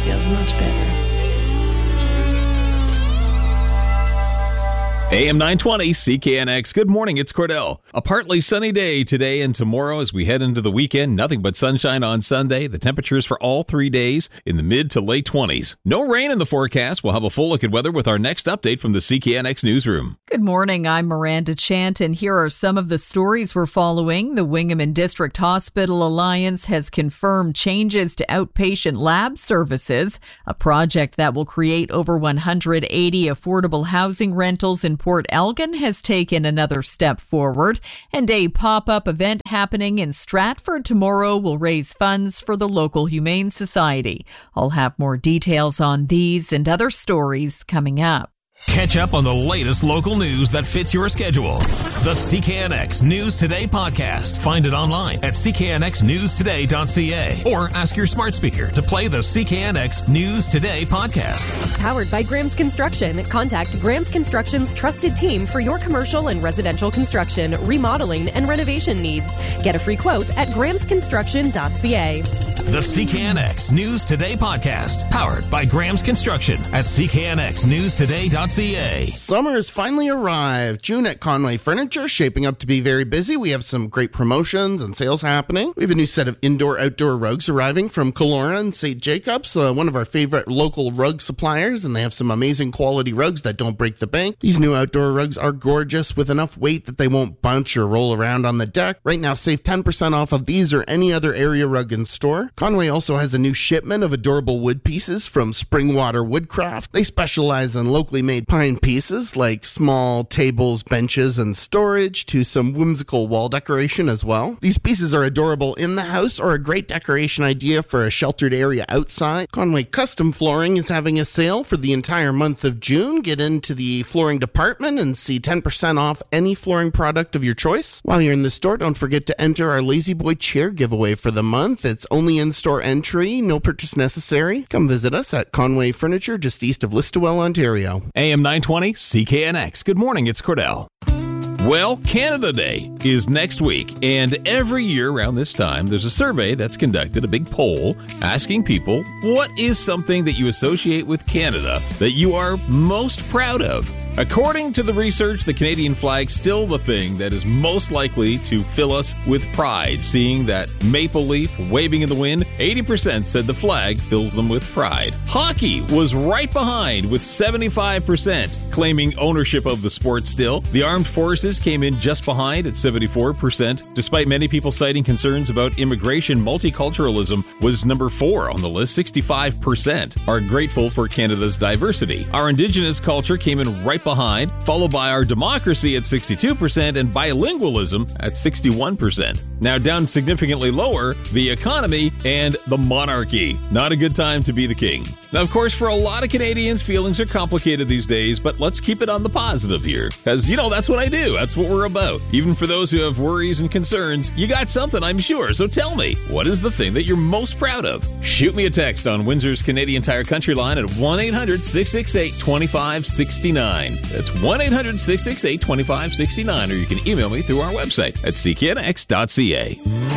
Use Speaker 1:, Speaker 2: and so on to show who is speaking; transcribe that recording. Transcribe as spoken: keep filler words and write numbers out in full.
Speaker 1: feels much better.
Speaker 2: A M nine twenty, C K N X. Good morning, it's Cordell. A partly sunny day today and tomorrow as we head into the weekend. Nothing but sunshine on Sunday. The temperatures for all three days in the mid to late twenties. No rain in the forecast. We'll have a full look at weather with our next update from the C K N X newsroom.
Speaker 3: Good morning, I'm Miranda Chant, and here are some of the stories we're following. The Wingham and District Hospital Alliance has confirmed changes to outpatient lab services, a project that will create over one hundred eighty affordable housing rentals in Port Elgin has taken another step forward, and a pop-up event happening in Stratford tomorrow will raise funds for the local Humane Society. I'll have more details on these and other stories coming up.
Speaker 4: Catch up on the latest local news that fits your schedule. The C K N X News Today podcast. Find it online at c k n x news today dot c a or ask your smart speaker to play the C K N X News Today podcast.
Speaker 5: Powered by Graham's Construction. Contact Graham's Construction's trusted team for your commercial and residential construction, remodeling, and renovation needs. Get a free quote at grahams construction dot c a.
Speaker 4: The C K N X News Today podcast. Powered by Graham's Construction at c k n x news today dot c a.
Speaker 6: Summer has finally arrived. June at Conway Furniture shaping up to be very busy. We have some great promotions and sales happening. We have a new set of indoor-outdoor rugs arriving from Kelowna and Saint Jacobs, uh, one of our favorite local rug suppliers, and they have some amazing quality rugs that don't break the bank. These new outdoor rugs are gorgeous with enough weight that they won't bunch or roll around on the deck. Right now, save ten percent off of these or any other area rug in store. Conway also has a new shipment of adorable wood pieces from Springwater Woodcraft. They specialize in locally made pine pieces like small tables, benches, and storage to some whimsical wall decoration as well. These pieces are adorable in the house or a great decoration idea for a sheltered area outside. Conway Custom Flooring is having a sale for the entire month of June. Get into the flooring department and see ten percent off any flooring product of your choice. While you're in the store, don't forget to enter our Lazy Boy chair giveaway for the month. It's only in-store entry, no purchase necessary. Come visit us at Conway Furniture just east of Listowel, Ontario.
Speaker 2: A M nine twenty, C K N X. Good morning, it's Cordell. Well, Canada Day is next week, and every year around this time, there's a survey that's conducted, a big poll, asking people, what is something that you associate with Canada that you are most proud of? According to the research, the Canadian flag's still the thing that is most likely to fill us with pride. Seeing that maple leaf waving in the wind, eighty percent said the flag fills them with pride. Hockey was right behind with seventy-five percent claiming ownership of the sport still. The armed forces came in just behind at seventy-four percent. Despite many people citing concerns about immigration, multiculturalism was number four on the list. sixty-five percent are grateful for Canada's diversity. Our Indigenous culture came in right behind, followed by our democracy at sixty-two percent and bilingualism at sixty-one percent. Now down significantly lower, the economy and the monarchy. Not a good time to be the king. Now, of course, for a lot of Canadians, feelings are complicated these days, but let's keep it on the positive here. Because, you know, that's what I do. That's what we're about. Even for those who have worries and concerns, you got something, I'm sure. So tell me, what is the thing that you're most proud of? Shoot me a text on Windsor's Canadian Tire Country line at one eight hundred six six eight two five six nine. That's one eight hundred six six eight two five six nine, or you can email me through our website at c k n x dot c a.